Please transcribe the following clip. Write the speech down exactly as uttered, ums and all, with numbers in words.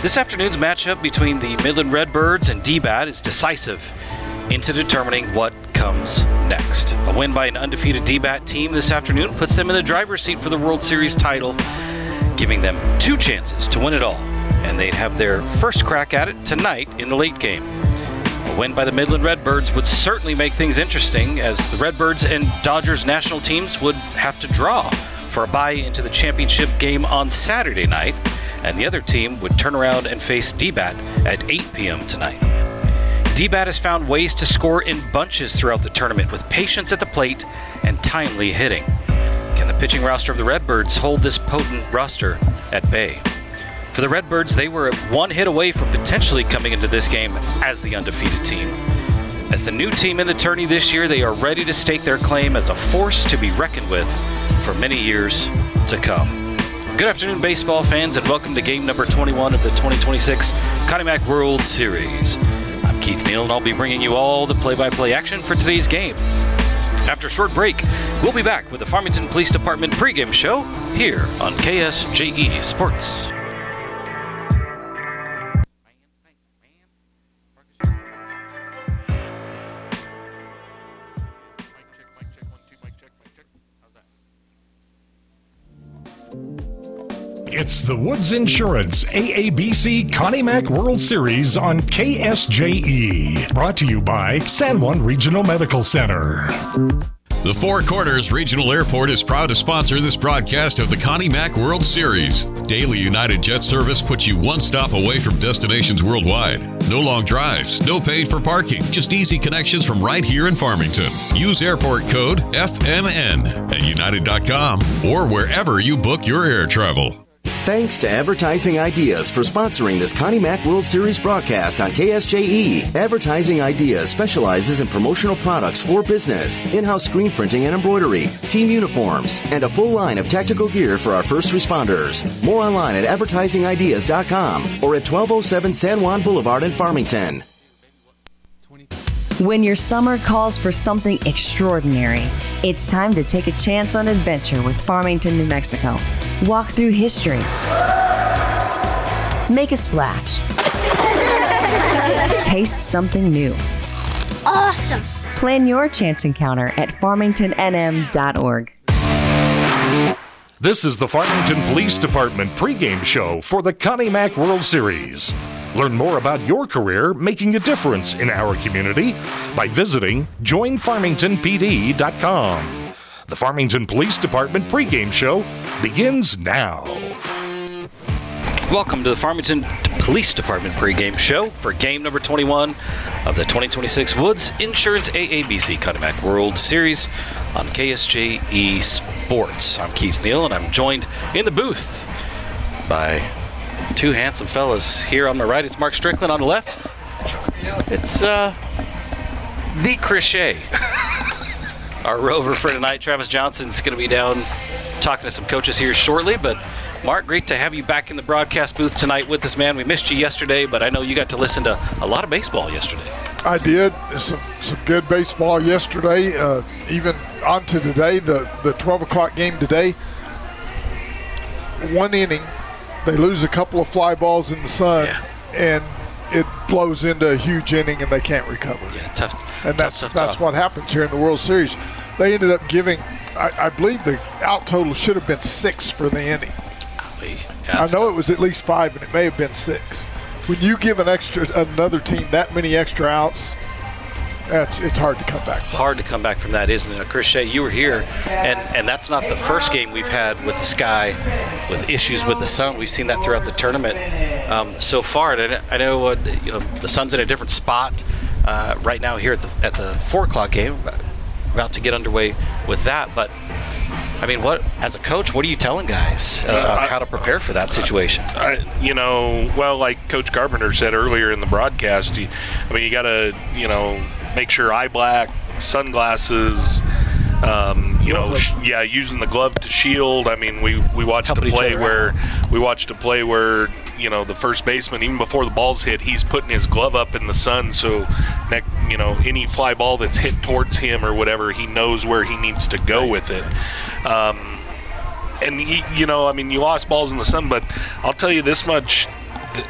This afternoon's matchup between the Midland Redbirds and D B A T is decisive into determining what comes next. A win by an undefeated D B A T team this afternoon puts them in the driver's seat for the World Series title, giving them two chances to win it all, and they'd have their first crack at it tonight in the late game. A win by the Midland Redbirds would certainly make things interesting, as the Redbirds and Dodgers national teams would have to draw for a bye into the championship game on Saturday night, and the other team would turn around and face D B A T at eight p.m. tonight. D B A T has found ways to score in bunches throughout the tournament with patience at the plate and timely hitting. Can the pitching roster of the Redbirds hold this potent roster at bay? For the Redbirds, they were one hit away from potentially coming into this game as the undefeated team. As the new team in the tourney this year, they are ready to stake their claim as a force to be reckoned with for many years to come. Good afternoon, baseball fans, and welcome to game number twenty-one of the twenty twenty-six Connie Mack World Series. I'm Keith Neal, and I'll be bringing you all the play-by-play action for today's game. After a short break, we'll be back with the Farmington Police Department pregame show here on K S J E Sports. It's the Woods Insurance A A B C Connie Mack World Series on K S J E. Brought to you by San Juan Regional Medical Center. The Four Corners Regional Airport is proud to sponsor this broadcast of the Connie Mack World Series. Daily United Jet service puts you one stop away from destinations worldwide. No long drives, no paid for parking, just easy connections from right here in Farmington. Use airport code F M N at united dot com or wherever you book your air travel. Thanks to Advertising Ideas for sponsoring this Connie Mack World Series broadcast on K S J E. Advertising Ideas specializes in promotional products for business, in-house screen printing and embroidery, team uniforms, and a full line of tactical gear for our first responders. More online at advertising ideas dot com or at twelve oh seven San Juan Boulevard in Farmington. When your summer calls for something extraordinary, it's time to take a chance on adventure with Farmington, New Mexico. Walk through history. Make a splash. Taste something new. Awesome! Plan your chance encounter at farmington n m dot org. This is the Farmington Police Department pregame show for the Connie Mack World Series. Learn more about your career making a difference in our community by visiting join farmington p d dot com. The Farmington Police Department pregame show begins now. Welcome to the Farmington Police Department pregame show for game number twenty-one of the twenty twenty-six Woods Insurance A A B C Connie Mack World Series on K S J E Sports. I'm Keith Neal, and I'm joined in the booth by two handsome fellas. Here on my right, it's Mark Strickland. On the left, it's uh, the Chris Shea. Our rover for tonight, Travis Johnson's going to be down talking to some coaches here shortly. But Mark, great to have you back in the broadcast booth tonight with us, man. We missed you yesterday, but I know you got to listen to a lot of baseball yesterday. I did. Some, some good baseball yesterday. Uh, even on to today, the, the twelve o'clock game today. One inning. They lose a couple of fly balls in the sun, yeah. and it blows into a huge inning, and they can't recover. Yeah, tough. And tough, that's tough, that's tough. what happens here in the World Series. They ended up giving, I, I believe the out total should have been six for the inning. Yeah, I know tough. it was at least five, and it may have been six. When you give an extra another team that many extra outs, that's it's hard to come back from. Hard to come back from that, isn't it? Chris Shea, you were here, and, and that's not the first game we've had with the sky, with issues with the sun. We've seen that throughout the tournament um, so far. And I know uh, you know the sun's in a different spot uh, right now here at the at the four o'clock game, about to get underway with that. But I mean, what as a coach, what are you telling guys uh, uh, I, how to prepare for that situation? I, you know, well, like Coach Carpenter said earlier in the broadcast, you, I mean, you got to, you know, make sure eye black, sunglasses, um, you know, sh- yeah, using the glove to shield. I mean, we, we watched a play where we watched a play where, you know, the first baseman, even before the ball's hit, he's putting his glove up in the sun so, neck, you know, any fly ball that's hit towards him or whatever, he knows where he needs to go with it. Um, and, he, you know, I mean, you lost balls in the sun, but I'll tell you this much,